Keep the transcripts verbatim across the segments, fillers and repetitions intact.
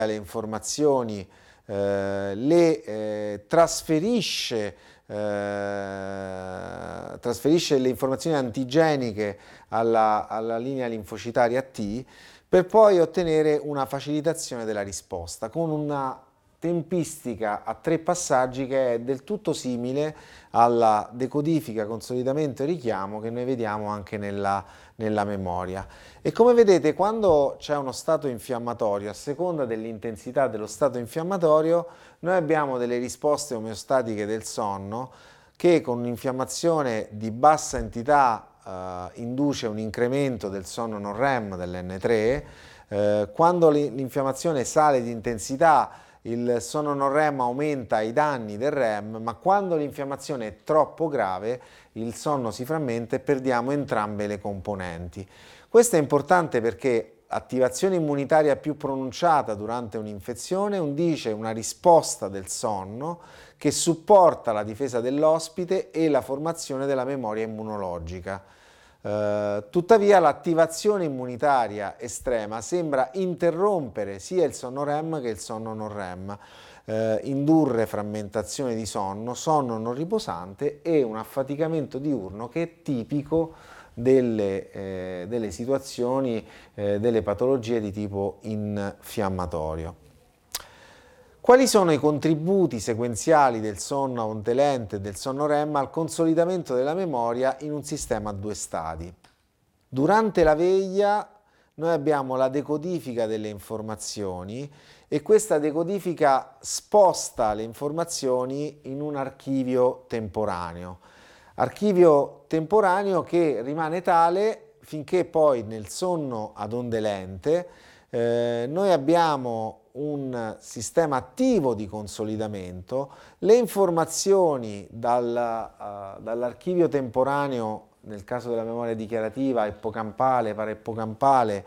le informazioni, eh, le eh, trasferisce, eh, trasferisce le informazioni antigeniche alla, alla linea linfocitaria T per poi ottenere una facilitazione della risposta con una tempistica a tre passaggi che è del tutto simile alla decodifica, consolidamento e richiamo che noi vediamo anche nella, nella memoria. E come vedete, quando c'è uno stato infiammatorio, a seconda dell'intensità dello stato infiammatorio, noi abbiamo delle risposte omeostatiche del sonno che con un'infiammazione di bassa entità eh, induce un incremento del sonno non REM dell'N tre, eh, quando l'infiammazione sale di intensità il sonno non REM aumenta ai danni del REM, ma quando l'infiammazione è troppo grave il sonno si frammenta e perdiamo entrambe le componenti. Questo è importante perché attivazione immunitaria più pronunciata durante un'infezione induce una risposta del sonno che supporta la difesa dell'ospite e la formazione della memoria immunologica. Uh, tuttavia l'attivazione immunitaria estrema sembra interrompere sia il sonno REM che il sonno non REM, uh, indurre frammentazione di sonno, sonno non riposante e un affaticamento diurno che è tipico delle, eh, delle situazioni, eh, delle patologie di tipo infiammatorio. Quali sono i contributi sequenziali del sonno a onte lente e del sonno REM al consolidamento della memoria in un sistema a due stadi? Durante la veglia noi abbiamo la decodifica delle informazioni e questa decodifica sposta le informazioni in un archivio temporaneo. Archivio temporaneo che rimane tale finché poi nel sonno ad onde lente eh, noi abbiamo un sistema attivo di consolidamento, le informazioni dal, uh, dall'archivio temporaneo, nel caso della memoria dichiarativa, ippocampale, paraippocampale,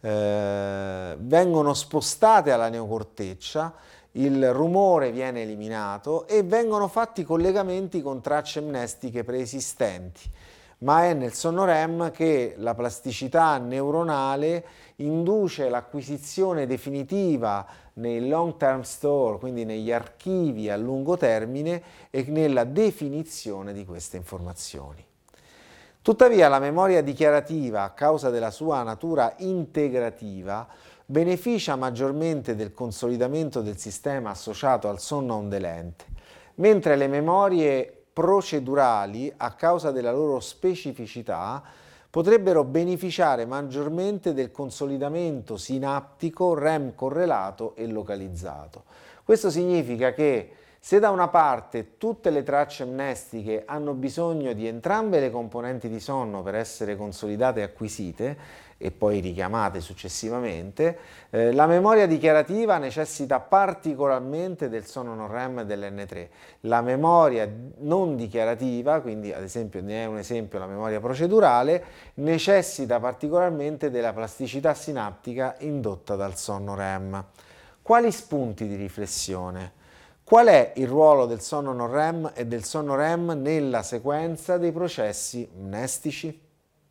eh, vengono spostate alla neocorteccia, il rumore viene eliminato e vengono fatti collegamenti con tracce amnestiche preesistenti. Ma è nel sonno REM che la plasticità neuronale induce l'acquisizione definitiva nei long term store, quindi negli archivi a lungo termine e nella definizione di queste informazioni. Tuttavia la memoria dichiarativa, a causa della sua natura integrativa, beneficia maggiormente del consolidamento del sistema associato al sonno a onde lente, mentre le memorie procedurali, a causa della loro specificità, potrebbero beneficiare maggiormente del consolidamento sinaptico REM correlato e localizzato. Questo significa che se da una parte tutte le tracce amnestiche hanno bisogno di entrambe le componenti di sonno per essere consolidate e acquisite e poi richiamate successivamente, eh, la memoria dichiarativa necessita particolarmente del sonno non REM e dell'N tre. La memoria non dichiarativa, quindi ad esempio ne è un esempio la memoria procedurale, necessita particolarmente della plasticità sinaptica indotta dal sonno REM. Quali spunti di riflessione? Qual è il ruolo del sonno non REM e del sonno REM nella sequenza dei processi mnestici?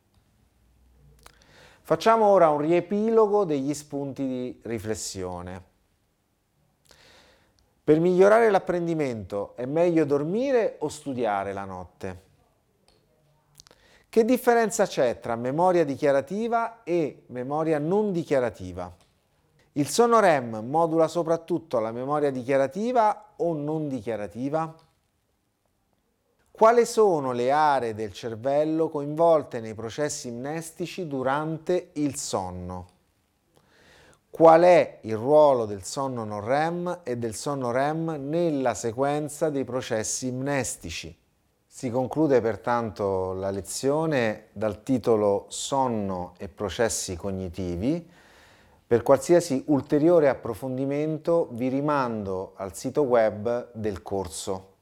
Facciamo ora un riepilogo degli spunti di riflessione. Per migliorare l'apprendimento è meglio dormire o studiare la notte? Che differenza c'è tra memoria dichiarativa e memoria non dichiarativa? Il sonno REM modula soprattutto la memoria dichiarativa o non dichiarativa? Quali sono le aree del cervello coinvolte nei processi mnestici durante il sonno? Qual è il ruolo del sonno non REM e del sonno REM nella sequenza dei processi mnestici? Si conclude pertanto la lezione dal titolo Sonno e processi cognitivi. Per qualsiasi ulteriore approfondimento vi rimando al sito web del corso.